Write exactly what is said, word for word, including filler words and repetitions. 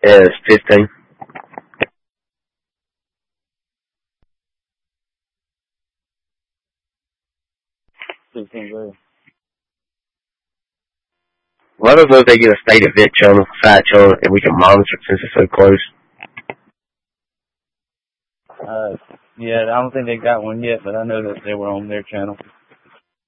is fifteen. fifteen where? Well, I don't know if they get a state event channel, side channel, and we can monitor it since it's so close. Uh, yeah, I don't think they got one yet, but I know that they were on their channel.